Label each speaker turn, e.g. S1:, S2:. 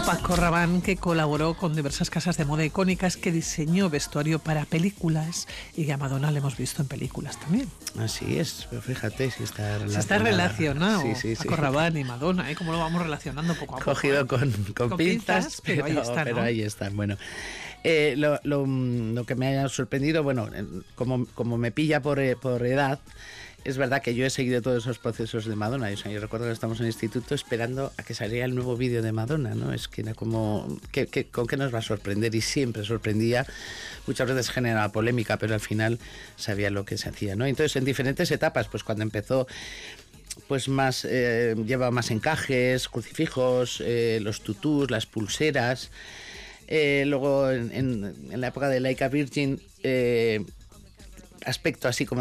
S1: Paco Rabanne, que colaboró con diversas casas de moda icónicas, que diseñó vestuario para películas y que a Madonna le hemos visto en películas también.
S2: Así es, pero fíjate si está relacionado.
S1: Si está relacionado,
S2: sí.
S1: Paco Rabanne y Madonna, ¿cómo lo vamos relacionando poco a poco?
S2: Cogido con pinzas,
S1: pero ahí está, ¿no?
S2: Pero ahí están, bueno. Lo que me ha sorprendido, bueno, como me pilla por edad, es verdad que yo he seguido todos esos procesos de Madonna. Yo recuerdo que estamos en el instituto esperando a que saliera el nuevo vídeo de Madonna, ¿no? Es que era como, ¿con qué nos va a sorprender? Y siempre sorprendía. Muchas veces generaba polémica, pero al final sabía lo que se hacía, ¿no? Entonces, en diferentes etapas, pues cuando empezó, pues más, lleva más encajes, crucifijos, los tutús, las pulseras. Luego, en la época de Like a Virgin, aspecto así como